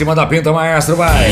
cima da pinta, maestro, vai.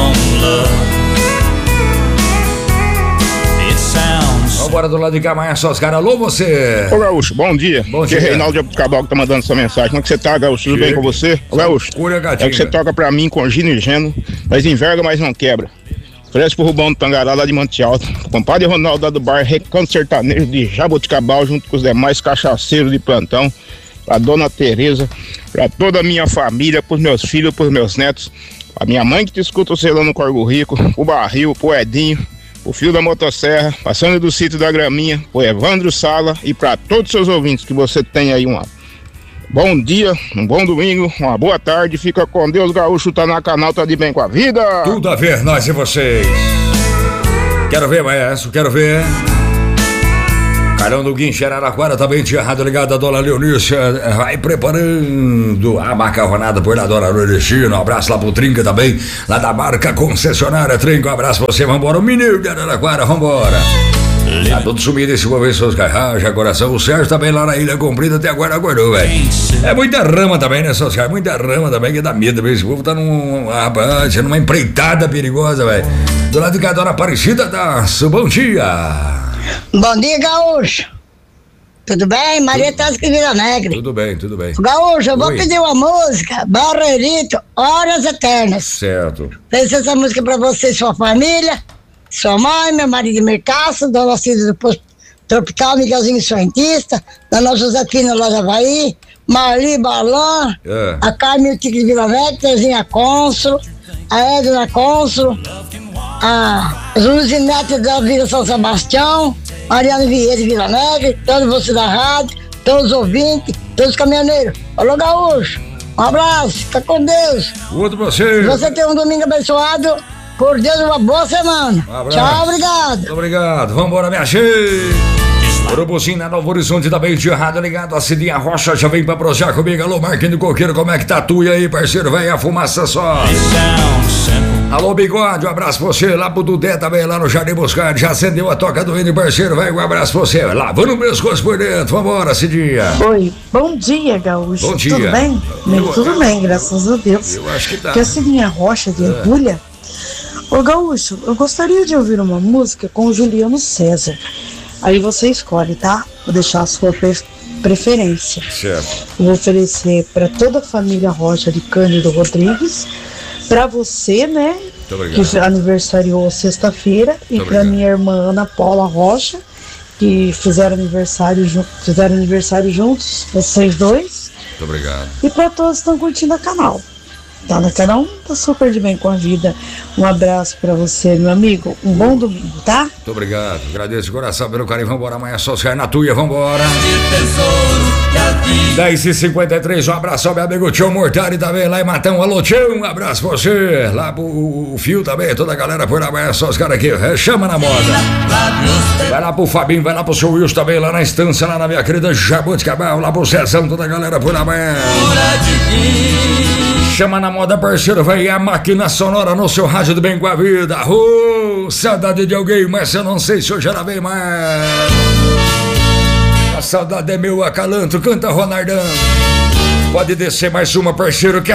Vambora do lado de cá, maestro Oscar. Alô, você. Ô, Gaúcho, bom dia. Bom dia. Aqui é Reinaldo de Abucabal que tá mandando essa mensagem. Como é que você tá, Gaúcho? Tudo bem com você? Ô, Gaúcho, é que você toca pra mim com gino e geno, mas enverga, mas não quebra. Oferece pro Rubão do Tangará, lá de Monte Alto. Compadre Ronaldo, lá do bar Recanto Sertanejo de Jaboticabal, junto com os demais cachaceiros de plantão. Pra Dona Tereza, pra toda a minha família, pros meus filhos, pros meus netos. A minha mãe que te escuta selando no Corgo Rico, o Barril, pro Edinho, o Fio da Motosserra, passando do Sítio da Graminha, o Evandro Sala e pra todos os seus ouvintes, que você tenha aí um bom dia, um bom domingo, uma boa tarde, fica com Deus, Gaúcho, tá na canal, tá de bem com a vida. Tudo a ver, nós e vocês. Quero ver, maestro, quero ver. Carão do Guincho, Araraquara, também tinha rádio ligado a Dona Leonícia, vai preparando a macarronada por lá, Dona Leonícia. Um abraço lá pro Trinca também, lá da marca concessionária Trinca, um abraço pra você, vambora, o Mineiro de Araraquara, vambora. Tá tudo sumido esse momento, seus carros, coração. O Sérgio também lá na Ilha Comprida até agora acordou, velho. É muita rama também, né, seus carros? Muita rama também que dá medo, velho. Esse povo tá numa empreitada perigosa, velho. Do lado de cá, Dona Aparecida da Bom dia. Bom dia, Gaúcho. Tudo bem? Maria Tássia de Vila Alegre. Tudo bem, tudo bem. Gaúcho, eu vou pedir uma música, Barreirito, Horas Eternas. Certo. Peço essa música pra você e sua família, sua mãe, meu marido Mercaço, Dona Cida do Posto Tropical, Miguelzinho Cientista, Dona Josefina lá da Havaí, Marli Balan, a Carmen Tique de Vila Alegre, Terezinha Cônsulo, a Edna Cônsulo, a Luzinete da Vila São Sebastião, Mariana Vieira de Vila Alegre, todos vocês da rádio, todos os ouvintes, todos os caminhoneiros. Alô, Gaúcho, um abraço, fica com Deus. Outro pra você. Você tem um domingo abençoado, por Deus, uma boa semana. Um tchau, obrigado. Muito obrigado, vambora, minha gente. Urubuzinho na Novo Horizonte também de rádio ligado, a Cidinha Rocha já vem pra projar comigo. Alô, Marquinhos do Coqueiro, como é que tá tu aí, parceiro? Vem a fumaça só. Alô, Bigode, um abraço pra você. Lá pro Dudé também, lá no Jardim Buscard. Já acendeu a toca do Índio, parceiro. Vai, um abraço pra você. Lavando o pescoço por dentro. Vambora, Cidinha. Oi, bom dia, Gaúcho. Bom dia. Tudo bem? Tudo bem, graças a Deus. Eu acho que tá. Que a Cidinha Rocha de Agulha. Ô, Gaúcho, eu gostaria de ouvir uma música com o Juliano César. Aí você escolhe, tá? Vou deixar a sua preferência. Certo. Vou oferecer para toda a família Rocha de Cândido Rodrigues, para você, né? Que aniversariou sexta-feira, e para minha irmã Ana Paula Rocha, que fizeram aniversário juntos, vocês dois. Muito obrigado. E para todos que estão curtindo a canal. Tá, né? Cada um tá super de bem com a vida. Um abraço pra você, meu amigo. Um bom domingo, tá? Muito obrigado. Agradeço de coração pelo carinho. Vambora, amanhã só sai na tuia, vambora. 10h53, um abraço ao meu amigo Tião Mortari também, lá em Matão. Alô, Tião, um abraço pra você. Lá pro Fio também, toda a galera por lá, amanhã só os caras aqui. Chama na moda. Vai lá pro Fabinho, vai lá pro seu Wilson também, lá na estância, lá na minha querida Jaboticabal, lá pro Cezão, toda a galera por lá, amanhã. Chama na moda, parceiro, vai a máquina sonora no seu rádio do bem com a vida. Saudade de alguém, mas eu não sei se eu já vem mais. A saudade é meu acalanto, canta Ronaldão. Pode descer mais uma, parceiro, que